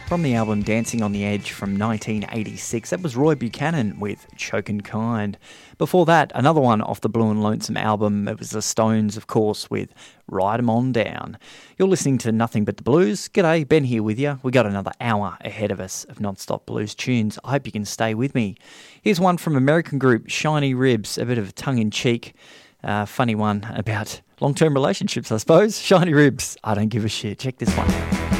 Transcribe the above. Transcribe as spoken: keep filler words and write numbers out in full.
From the album Dancing on the Edge from nineteen eighty-six, that was Roy Buchanan with Chokin' Kind. Before that, another one off the Blue and Lonesome album. It was the Stones, of course, with Ride 'Em On Down. You're listening to Nothing But the Blues. G'day, Ben here with you. We got another hour ahead of us of non-stop blues tunes. I hope you can stay with me. Here's one from American group Shiny Ribs, a bit of tongue-in-cheek, uh, funny one about long-term relationships, I suppose. Shiny Ribs, I don't give a shit. Check this one.